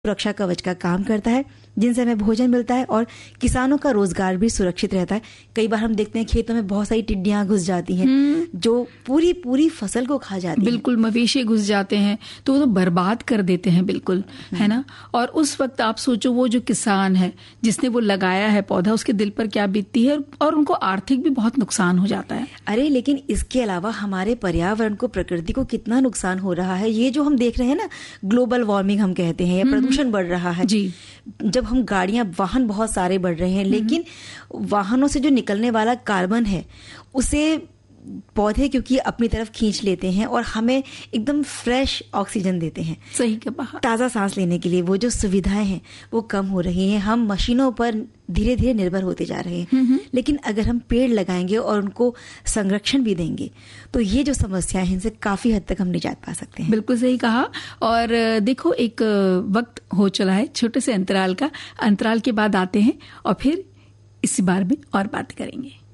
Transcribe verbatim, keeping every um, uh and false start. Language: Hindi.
सुरक्षा कवच का काम करता है, जिनसे हमें भोजन मिलता है और किसानों का रोजगार भी सुरक्षित रहता है। कई बार हम देखते हैं खेतों में बहुत सारी टिड्डियां घुस जाती हैं जो पूरी पूरी फसल को खा जाती हैं। बिल्कुल, मवेशी घुस जाते हैं तो वो तो बर्बाद कर देते हैं, बिल्कुल, है ना। और उस वक्त आप सोचो वो जो किसान है जिसने वो लगाया है पौधा, उसके दिल पर क्या बीतती है और उनको आर्थिक भी बहुत नुकसान हो जाता है। अरे लेकिन इसके अलावा हमारे पर्यावरण को, प्रकृति को कितना नुकसान हो रहा है। ये जो हम देख रहे हैं ना, ग्लोबल वार्मिंग हम कहते हैं, या प्रदूषण बढ़ रहा है जी। जब हम गाड़ियां, वाहन बहुत सारे बढ़ रहे हैं, लेकिन वाहनों से जो निकलने वाला कार्बन है उसे पौधे क्योंकि अपनी तरफ खींच लेते हैं और हमें एकदम फ्रेश ऑक्सीजन देते हैं। सही कहा। ताज़ा सांस लेने के लिए वो जो सुविधाएं हैं वो कम हो रही हैं। हम मशीनों पर धीरे धीरे निर्भर होते जा रहे हैं। लेकिन अगर हम पेड़ लगाएंगे और उनको संरक्षण भी देंगे तो ये जो समस्याएं हैं इनसे काफी हद तक हम निजात पा सकते हैं। बिल्कुल सही कहा। और देखो, एक वक्त हो चला है छोटे से अंतराल का। अंतराल के बाद आते हैं और फिर इसी बारे में और बात करेंगे।